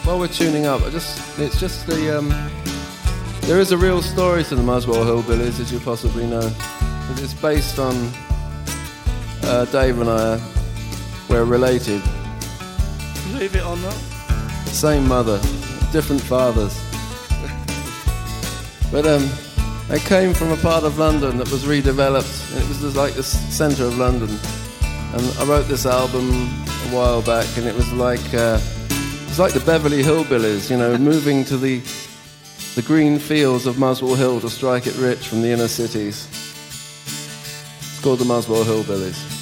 while we're tuning up, it's just there is a real story to the Muswell Hillbillies, as you possibly know. It's based on Dave and I, we're related. Believe it or not. Same mother, different fathers. But they came from a part of London that was redeveloped. It was just like the centre of London. And I wrote this album a while back, and it was like the Beverly Hillbillies, you know, moving to the green fields of Muswell Hill to strike it rich from the inner cities. It's called the Muswell Hillbillies.